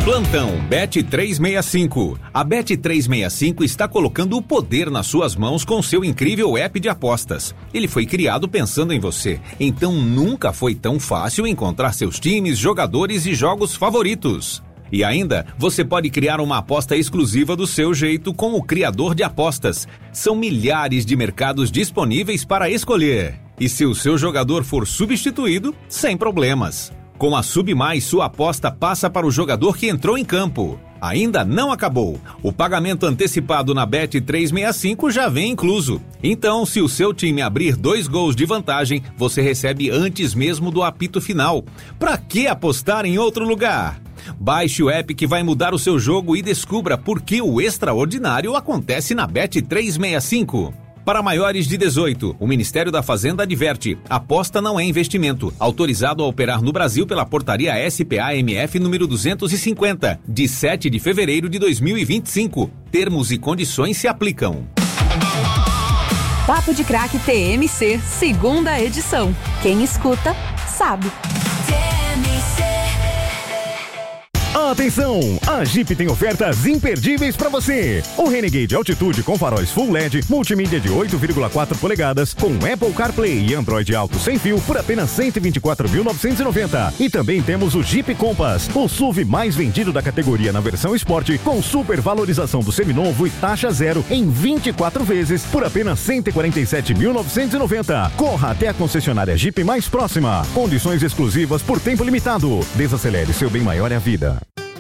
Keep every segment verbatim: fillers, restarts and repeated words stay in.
Plantão Bet trezentos e sessenta e cinco. A Bet trezentos e sessenta e cinco está colocando o poder nas suas mãos com seu incrível app de apostas. Ele foi criado pensando em você, então nunca foi tão fácil encontrar seus times, jogadores e jogos favoritos. E ainda, você pode criar uma aposta exclusiva do seu jeito com o criador de apostas. São milhares de mercados disponíveis para escolher. E se o seu jogador for substituído, sem problemas. Com a Sub Mais, sua aposta passa para o jogador que entrou em campo. Ainda não acabou. O pagamento antecipado na Bet trezentos e sessenta e cinco já vem incluso. Então, se o seu time abrir dois gols de vantagem, você recebe antes mesmo do apito final. Pra que apostar em outro lugar? Baixe o app que vai mudar o seu jogo e descubra por que o extraordinário acontece na Bet trezentos e sessenta e cinco. Para maiores de dezoito, o Ministério da Fazenda adverte: aposta não é investimento. Autorizado a operar no Brasil pela portaria S P A M F número duzentos e cinquenta, de sete de fevereiro de dois mil e vinte e cinco. Termos e condições se aplicam. Papo de Crack T M C, segunda edição. Quem escuta, sabe. Atenção! A Jeep tem ofertas imperdíveis para você. O Renegade Altitude com faróis Full L E D, multimídia de oito vírgula quatro polegadas, com Apple CarPlay e Android Auto sem fio por apenas cento e vinte e quatro mil novecentos e noventa. E também temos o Jeep Compass, o S U V mais vendido da categoria na versão Sport, com super valorização do seminovo e taxa zero em vinte e quatro vezes por apenas cento e quarenta e sete mil novecentos e noventa. Corra até a concessionária Jeep mais próxima. Condições exclusivas por tempo limitado. Desacelere, seu bem maior é a vida.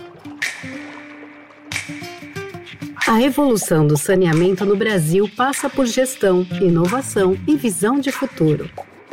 A evolução do saneamento no Brasil passa por gestão, inovação e visão de futuro.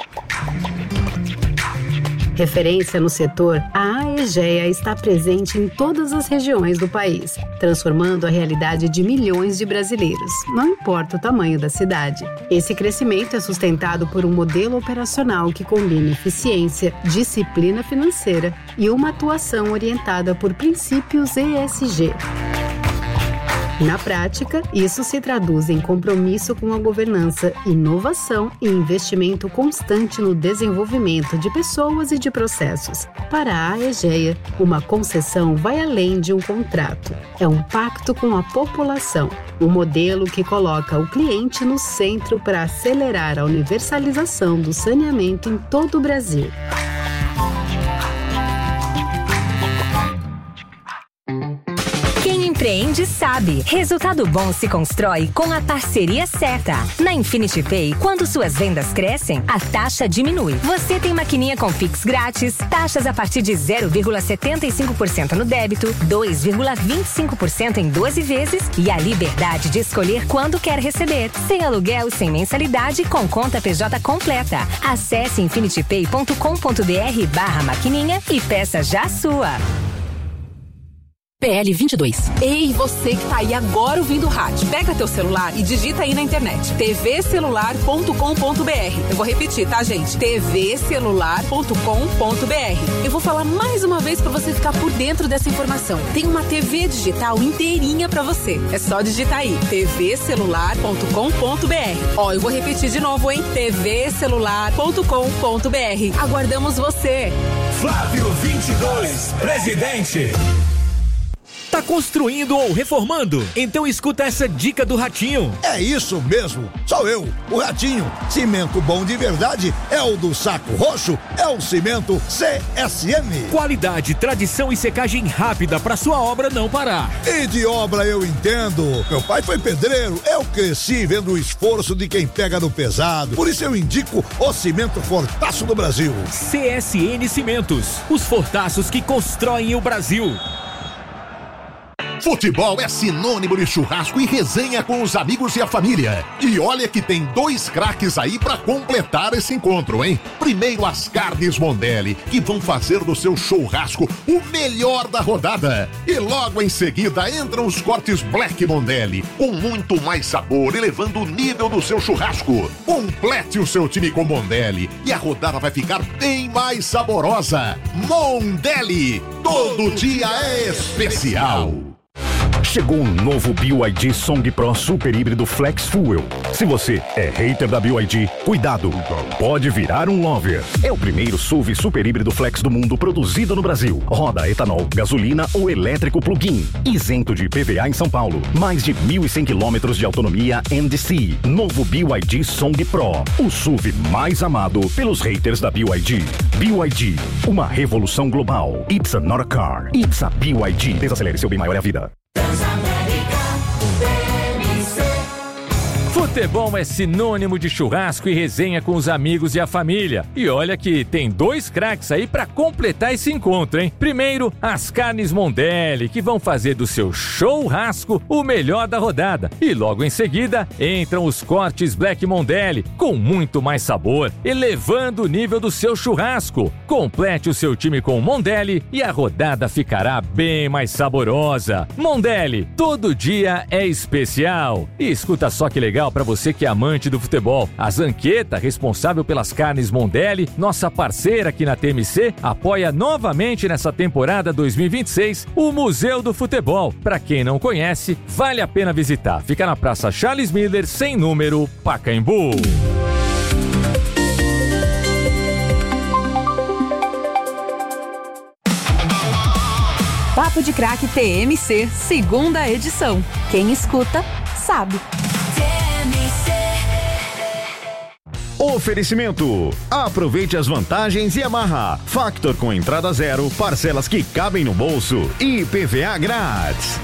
Referência no setor, a Aegea está presente em todas as regiões do país, transformando a realidade de milhões de brasileiros, não importa o tamanho da cidade. Esse crescimento é sustentado por um modelo operacional que combina eficiência, disciplina financeira e uma atuação orientada por princípios E S G. Na prática, isso se traduz em compromisso com a governança, inovação e investimento constante no desenvolvimento de pessoas e de processos. Para a Aegea, uma concessão vai além de um contrato. É um pacto com a população, um modelo que coloca o cliente no centro para acelerar a universalização do saneamento em todo o Brasil. Empreende sabe. Resultado bom se constrói com a parceria certa. Na Infinity Pay, quando suas vendas crescem, a taxa diminui. Você tem maquininha com Pix grátis, taxas a partir de zero vírgula setenta e cinco por cento no débito, dois vírgula vinte e cinco por cento em doze vezes e a liberdade de escolher quando quer receber. Sem aluguel, sem mensalidade, com conta P J completa. Acesse infinitypay ponto com ponto br barra maquininha e peça já a sua. P L vinte e dois. Ei, você que tá aí agora ouvindo o rádio, pega teu celular e digita aí na internet t v celular ponto com ponto b r. Eu vou repetir, tá, gente? t v celular ponto com ponto b r. Eu vou falar mais uma vez pra você ficar por dentro dessa informação. Tem uma T V digital inteirinha pra você. É só digitar aí t v celular ponto com ponto b r. Ó, eu vou repetir de novo, hein? t v celular ponto com ponto b r. Aguardamos você. Flávio vinte e dois, presidente. Tá construindo ou reformando? Então escuta essa dica do Ratinho. É isso mesmo, sou eu, o Ratinho. Cimento bom de verdade é o do Saco Roxo, é o cimento C S M. Qualidade, tradição e secagem rápida pra sua obra não parar. E de obra eu entendo. Meu pai foi pedreiro, eu cresci vendo o esforço de quem pega no pesado. Por isso eu indico o cimento Fortaço do Brasil. C S N Cimentos, os fortaços que constroem o Brasil. Futebol é sinônimo de churrasco e resenha com os amigos e a família. E olha que tem dois craques aí pra completar esse encontro, hein? Primeiro as carnes Mondelli, que vão fazer do seu churrasco o melhor da rodada. E logo em seguida entram os cortes Black Mondelli, com muito mais sabor, elevando o nível do seu churrasco. Complete o seu time com Mondelli e a rodada vai ficar bem mais saborosa. Mondelli, todo dia é especial. Chegou um novo B Y D Song Pro Super Híbrido Flex Fuel. Se você é hater da B Y D, cuidado, pode virar um lover. É o primeiro S U V super híbrido flex do mundo produzido no Brasil. Roda etanol, gasolina ou elétrico plug-in. Isento de I P V A em São Paulo. Mais de mil e cem quilômetros de autonomia N D C. Novo B Y D Song Pro. O S U V mais amado pelos haters da B Y D. B Y D, uma revolução global. It's not a car, it's a B Y D. Desacelere, seu bem maior é a vida. Futebol é sinônimo de churrasco e resenha com os amigos e a família. E olha que tem dois craques aí pra completar esse encontro, hein? Primeiro, as carnes Mondelli, que vão fazer do seu churrasco o melhor da rodada. E logo em seguida, entram os cortes Black Mondelli, com muito mais sabor, elevando o nível do seu churrasco. Complete o seu time com Mondelli e a rodada ficará bem mais saborosa. Mondelli, todo dia é especial. E escuta só que legal para você que é amante do futebol. A Zanqueta, responsável pelas carnes Mondelli, nossa parceira aqui na T M C, apoia novamente nessa temporada dois mil e vinte e seis o Museu do Futebol. Para quem não conhece, vale a pena visitar. Fica na Praça Charles Miller, sem número, Pacaembu. Papo de Craque T M C, segunda edição. Quem escuta, sabe. Oferecimento. Aproveite as vantagens e amarra. Factor com entrada zero, parcelas que cabem no bolso e I P V A grátis.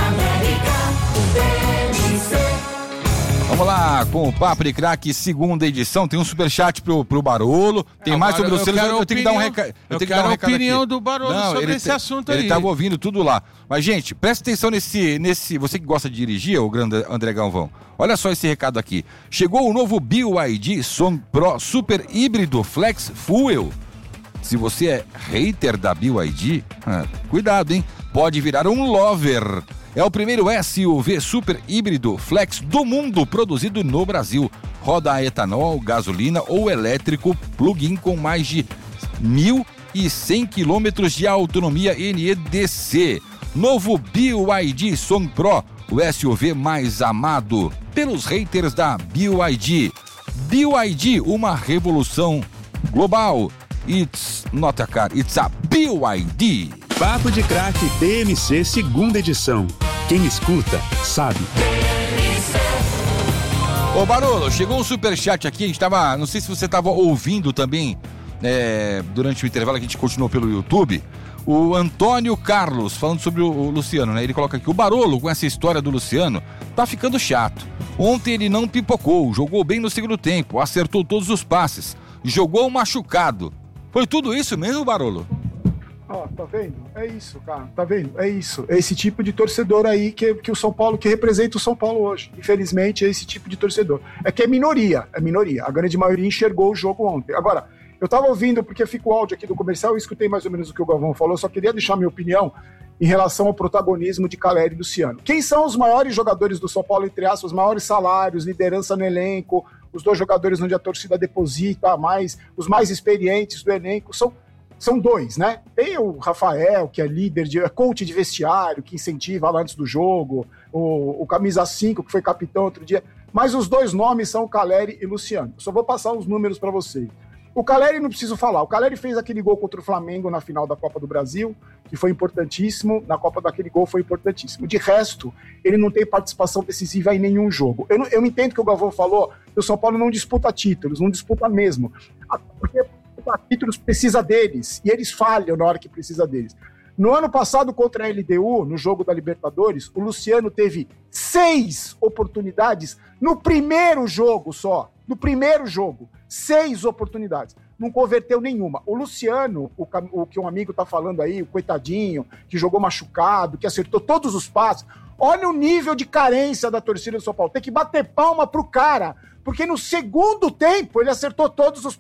Vamos lá, com o Papo de Craque, segunda edição. Tem um superchat pro, pro Barolo. Tem ah, mais sobre o Luciano. Eu, eu tenho que dar um recado. Eu, eu tenho quero que dar um a recado opinião aqui. do Barolo Não, sobre esse te, assunto ele aí. Ele tava ouvindo tudo lá. Mas, gente, presta atenção nesse, nesse... Você que gosta de dirigir, o grande André Galvão. Olha só esse recado aqui. Chegou o novo B Y D Song Pro Super Híbrido Flex Fuel. Se você é hater da B Y D, ah, cuidado, hein? Pode virar um lover. É o primeiro S U V super híbrido flex do mundo produzido no Brasil. Roda a etanol, gasolina ou elétrico plug-in com mais de mil e cem quilômetros de autonomia N E D C. Novo B Y D Song Pro, o S U V mais amado pelos haters da B Y D. B Y D, uma revolução global. It's not a car, it's a B Y D. Papo de Craque T M C, segunda edição. Quem escuta, sabe. Ô Barolo, chegou um superchat aqui, a gente tava, não sei se você tava ouvindo também, é, durante o intervalo que a gente continuou pelo YouTube, o Antônio Carlos, falando sobre o, o Luciano, né? Ele coloca aqui, o Barolo, com essa história do Luciano, tá ficando chato. Ontem ele não pipocou, jogou bem no segundo tempo, acertou todos os passes, jogou machucado. Foi tudo isso mesmo, Barolo? Ó, oh, tá vendo? É isso, cara. Tá vendo? É isso. É esse tipo de torcedor aí que, que o São Paulo, que representa o São Paulo hoje. Infelizmente, é esse tipo de torcedor. É que é minoria, é minoria. A grande maioria enxergou o jogo ontem. Agora, eu tava ouvindo, porque fica o áudio aqui do comercial, eu escutei mais ou menos o que o Galvão falou, só queria deixar minha opinião em relação ao protagonismo de Caleri e Luciano. Quem são os maiores jogadores do São Paulo, entre aspas, os maiores salários, liderança no elenco, os dois jogadores onde a torcida deposita mais, os mais experientes do elenco, são... São dois, né? Tem o Rafael, que é líder, de, é coach de vestiário, que incentiva lá antes do jogo, o, o Camisa cinco, que foi capitão outro dia, mas os dois nomes são o Caleri e o Luciano. Eu só vou passar os números para vocês. O Caleri não preciso falar, o Caleri fez aquele gol contra o Flamengo na final da Copa do Brasil, que foi importantíssimo, na Copa daquele gol foi importantíssimo. De resto, ele não tem participação decisiva em nenhum jogo. Eu, não, eu entendo que o Galvão falou que o São Paulo não disputa títulos, não disputa mesmo, porque títulos precisa deles, e eles falham na hora que precisa deles. No ano passado, contra a L D U, no jogo da Libertadores, o Luciano teve seis oportunidades no primeiro jogo só. No primeiro jogo. Seis oportunidades. Não converteu nenhuma. O Luciano, o, o que um amigo tá falando aí, o coitadinho, que jogou machucado, que acertou todos os passos. Olha o nível de carência da torcida do São Paulo. Tem que bater palma pro cara, porque no segundo tempo ele acertou todos os